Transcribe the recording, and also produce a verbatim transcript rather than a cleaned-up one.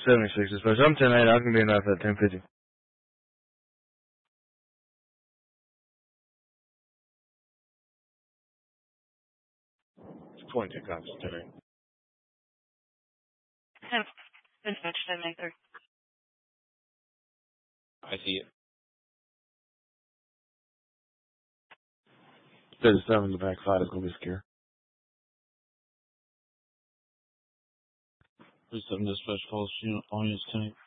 seventy-six dispatch. I'm ten eight. I can be enough at ten fifty. twenty-two cops, ten eight. Dispatch ten eight thirty. I see it. thirty-seven, the back side is going to be secure. thirty-seven dispatch calls unit on units ten eight.